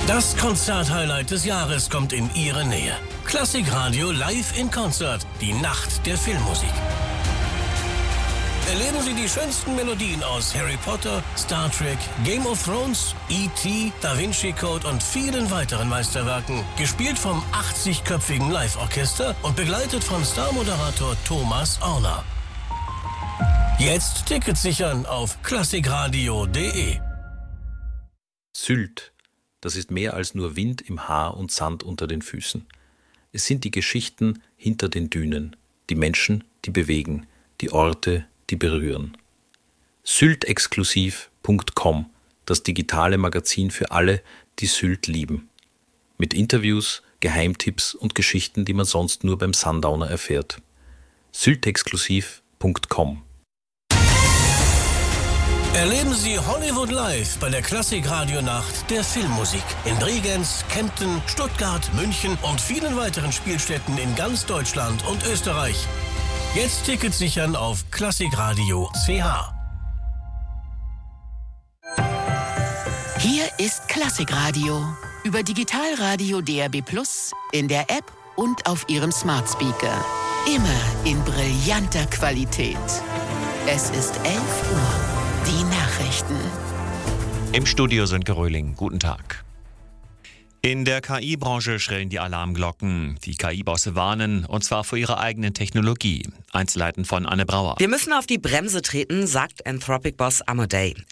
Das Konzert-Highlight des Jahres kommt in Ihre Nähe. Klassikradio live in Konzert. Die Nacht der Filmmusik. Erleben Sie die schönsten Melodien aus Harry Potter, Star Trek, Game of Thrones, E.T., Da Vinci Code und vielen weiteren Meisterwerken. Gespielt vom 80-köpfigen Live-Orchester und begleitet von Starmoderator Thomas Orner. Jetzt Tickets sichern auf klassikradio.de. Sylt. Das ist mehr als nur Wind im Haar und Sand unter den Füßen. Es sind die Geschichten hinter den Dünen, die Menschen, die bewegen, die Orte, die berühren. Syltexklusiv.com, das digitale Magazin für alle, die Sylt lieben. Mit Interviews, Geheimtipps und Geschichten, die man sonst nur beim Sundowner erfährt. Syltexklusiv.com. Erleben Sie Hollywood Live bei der Klassik-Radio-Nacht der Filmmusik in Bregenz, Kempten, Stuttgart, München und vielen weiteren Spielstätten in ganz Deutschland und Österreich. Jetzt Tickets sichern auf klassikradio.ch. Hier ist Klassikradio über Digitalradio DAB+, in der App und auf Ihrem Smart Speaker. Immer in brillanter Qualität. Es ist 11 Uhr. Die Nachrichten. Im Studio Sönke Röhling. Guten Tag. In der KI-Branche schrillen die Alarmglocken. Die KI-Bosse warnen, und zwar vor ihrer eigenen Technologie. Einzelheiten von Anne Brauer. Wir müssen auf die Bremse treten, sagt Anthropic-Boss Amodei.